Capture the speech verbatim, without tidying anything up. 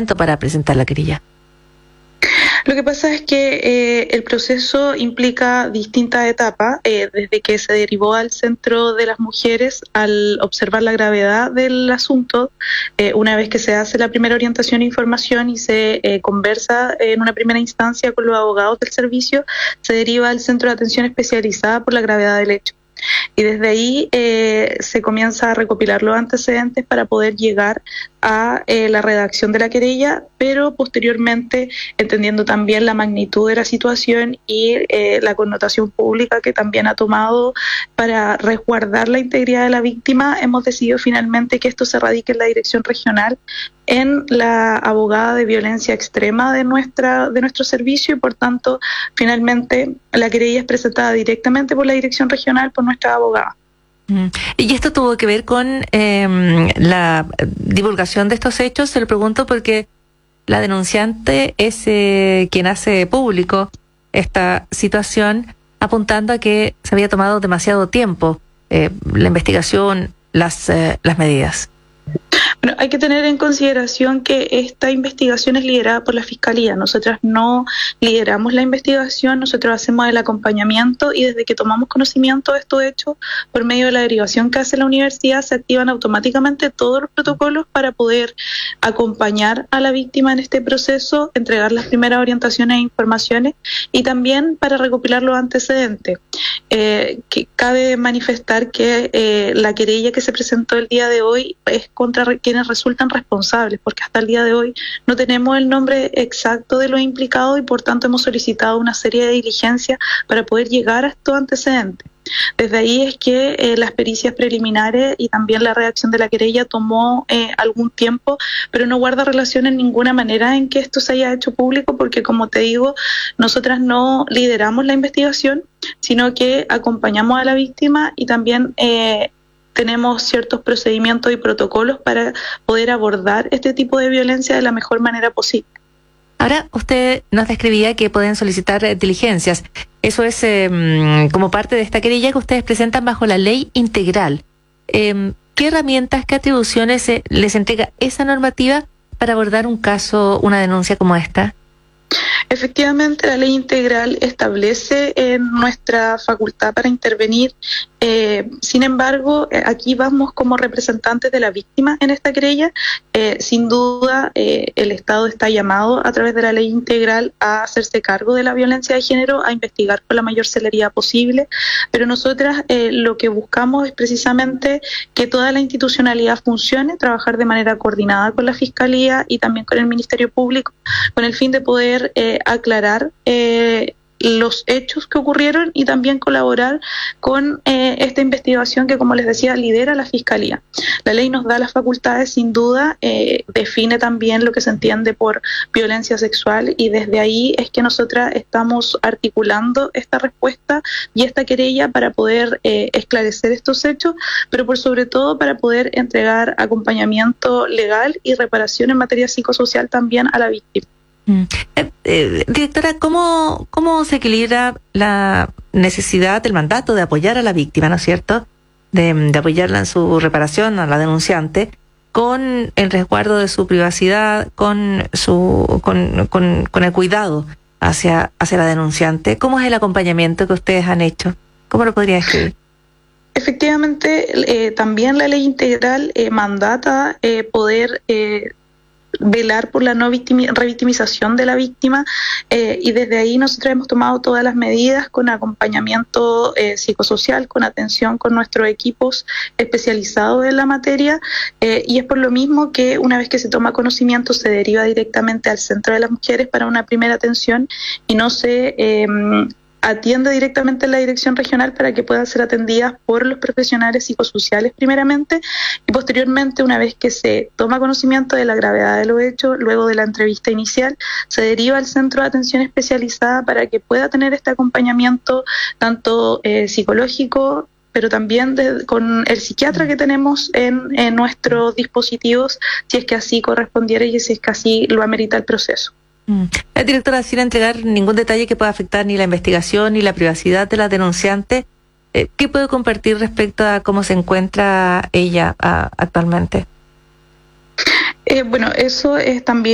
para presentar la querella? Lo que pasa es que eh, el proceso implica distintas etapas, eh, desde que se derivó al Centro de las Mujeres al observar la gravedad del asunto, eh, una vez que se hace la primera orientación e información y se eh, conversa en una primera instancia con los abogados del servicio, se deriva al Centro de Atención Especializada por la gravedad del hecho. Y desde ahí eh, se comienza a recopilar los antecedentes para poder llegar a eh, la redacción de la querella, pero posteriormente, entendiendo también la magnitud de la situación y eh, la connotación pública que también ha tomado para resguardar la integridad de la víctima, hemos decidido finalmente que esto se radique en la dirección regional, en la abogada de violencia extrema de nuestra de nuestro servicio, y por tanto, finalmente, la querella es presentada directamente por la dirección regional por nuestra abogada. Y esto tuvo que ver con eh, la divulgación de estos hechos. Se lo pregunto porque la denunciante es eh, quien hace público esta situación, apuntando a que se había tomado demasiado tiempo eh, la investigación, las, eh, las medidas. Bueno, hay que tener en consideración que esta investigación es liderada por la Fiscalía. Nosotras no lideramos la investigación, nosotros hacemos el acompañamiento, y desde que tomamos conocimiento de estos hechos, por medio de la derivación que hace la universidad, se activan automáticamente todos los protocolos para poder acompañar a la víctima en este proceso, entregar las primeras orientaciones e informaciones, y también para recopilar los antecedentes. Eh, que cabe manifestar que eh, la querella que se presentó el día de hoy es contra quienes resultan responsables, porque hasta el día de hoy no tenemos el nombre exacto de los implicados y por tanto hemos solicitado una serie de diligencias para poder llegar a estos antecedentes. Desde ahí es que eh, las pericias preliminares y también la redacción de la querella tomó eh, algún tiempo, pero no guarda relación en ninguna manera en que esto se haya hecho público, porque, como te digo, nosotras no lideramos la investigación, sino que acompañamos a la víctima y también eh, tenemos ciertos procedimientos y protocolos para poder abordar este tipo de violencia de la mejor manera posible. Ahora, usted nos describía que pueden solicitar eh, diligencias. Eso es eh, como parte de esta querella que ustedes presentan bajo la ley integral. Eh, ¿Qué herramientas, qué atribuciones eh, les entrega esa normativa para abordar un caso, una denuncia como esta? Efectivamente, la ley integral establece en nuestra facultad para intervenir. Eh, sin embargo, aquí vamos como representantes de la víctima en esta querella. Eh, sin duda, eh, el Estado está llamado a través de la ley integral a hacerse cargo de la violencia de género, a investigar con la mayor celeridad posible, pero nosotras eh, lo que buscamos es precisamente que toda la institucionalidad funcione, trabajar de manera coordinada con la Fiscalía y también con el Ministerio Público, con el fin de poder eh, aclarar eh, los hechos que ocurrieron y también colaborar con eh, esta investigación que, como les decía, lidera la Fiscalía. La ley nos da las facultades, sin duda, eh, define también lo que se entiende por violencia sexual, y desde ahí es que nosotras estamos articulando esta respuesta y esta querella para poder eh, esclarecer estos hechos, pero por sobre todo para poder entregar acompañamiento legal y reparación en materia psicosocial también a la víctima. Mm. Eh, eh, directora, ¿cómo, ¿cómo se equilibra la necesidad, el mandato de apoyar a la víctima, ¿no es cierto?, de, de apoyarla en su reparación, a la denunciante, con el resguardo de su privacidad, con su con, con, con el cuidado hacia, hacia la denunciante? ¿Cómo es el acompañamiento que ustedes han hecho? ¿Cómo lo podría describir? Efectivamente, eh, también la ley integral eh, mandata eh, poder eh, velar por la no victimi- revictimización de la víctima, eh, y desde ahí nosotros hemos tomado todas las medidas con acompañamiento eh, psicosocial, con atención con nuestros equipos especializados en la materia, eh, y es por lo mismo que una vez que se toma conocimiento se deriva directamente al Centro de las Mujeres para una primera atención y no se eh, atiende directamente en la dirección regional para que puedan ser atendidas por los profesionales psicosociales primeramente, y posteriormente, una vez que se toma conocimiento de la gravedad de los hechos, luego de la entrevista inicial, se deriva al Centro de Atención Especializada para que pueda tener este acompañamiento tanto eh, psicológico, pero también de, con el psiquiatra que tenemos en, en nuestros dispositivos, si es que así correspondiera y si es que así lo amerita el proceso. La directora, sin entregar ningún detalle que pueda afectar ni la investigación ni la privacidad de la denunciante, eh, ¿qué puede compartir respecto a cómo se encuentra ella a, actualmente? Eh, bueno, eso es también